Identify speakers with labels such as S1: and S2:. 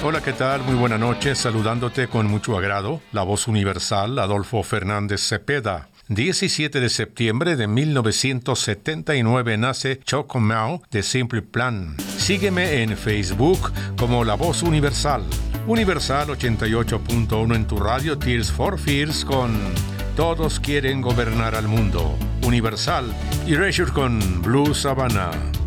S1: Hola, ¿qué tal? Muy buena noche, saludándote con mucho agrado, la voz universal, Adolfo Fernández Cepeda. 17 de septiembre de 1979 nace Choco Mao de Simple Plan. Sígueme en Facebook como La Voz Universal. Universal 88.1 en tu radio, Tears for Fears con Todos quieren gobernar al mundo. Universal, Erasure con Blue Savannah.